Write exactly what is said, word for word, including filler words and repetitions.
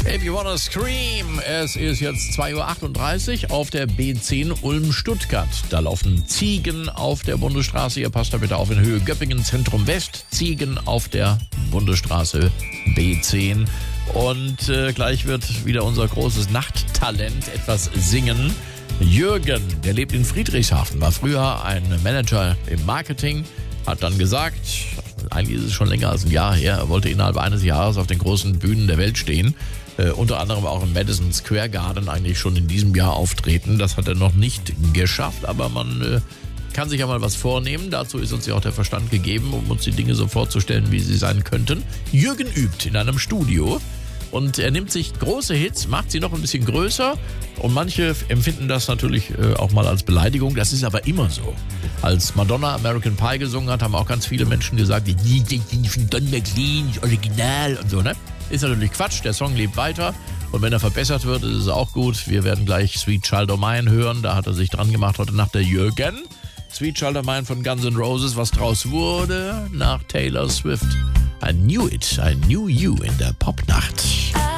If you wanna scream, es ist jetzt zwei Uhr achtunddreißig auf der B zehn Ulm-Stuttgart. Da laufen Ziegen auf der Bundesstraße. Ihr passt da bitte auf in Höhe Göppingen, Zentrum West. Ziegen auf der Bundesstraße B zehn. Und äh, gleich wird wieder unser großes Nachttalent etwas singen. Jürgen, der lebt in Friedrichshafen, war früher ein Manager im Marketing, hat dann gesagt, eigentlich ist es schon länger als ein Jahr her, er wollte innerhalb eines Jahres auf den großen Bühnen der Welt stehen, äh, unter anderem auch im Madison Square Garden eigentlich schon in diesem Jahr auftreten. Das hat er noch nicht geschafft, aber man äh, kann sich ja mal was vornehmen. Dazu ist uns ja auch der Verstand gegeben, um uns die Dinge so vorzustellen, wie sie sein könnten. Jürgen übt in einem Studio. Und er nimmt sich große Hits, macht sie noch ein bisschen größer und manche empfinden das natürlich äh, auch mal als Beleidigung. Das ist aber immer so. Als Madonna American Pie gesungen hat, haben auch ganz viele Menschen gesagt, die von Don McLean, Original und so, ne? Ist natürlich Quatsch, der Song lebt weiter und wenn er verbessert wird, ist es auch gut. Wir werden gleich Sweet Child O' Mine hören, da hat er sich dran gemacht heute Nacht der Jürgen. Sweet Child O' Mine von Guns N' Roses, was draus wurde nach Taylor Swift. I knew it, I knew you in der Popnacht.